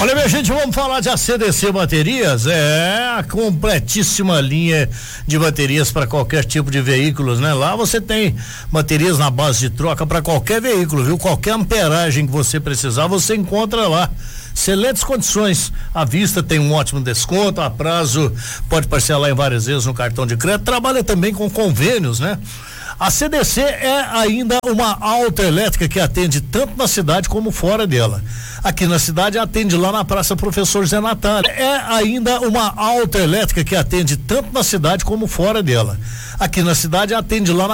Olha, minha gente, vamos falar de ACDC Baterias. É a completíssima linha de baterias para qualquer tipo de veículos, né? Lá você tem baterias na base de troca para qualquer veículo, viu? Qualquer amperagem que você precisar, você encontra lá. Excelentes condições à vista, tem um ótimo desconto, a prazo, pode parcelar em várias vezes no cartão de crédito, trabalha também com convênios, né? A CDC é ainda uma autoelétrica que atende tanto na cidade como fora dela. Aqui na cidade atende lá na Praça Professor Zé Natário. É ainda uma autoelétrica que atende tanto na cidade como fora dela. Aqui na cidade atende lá na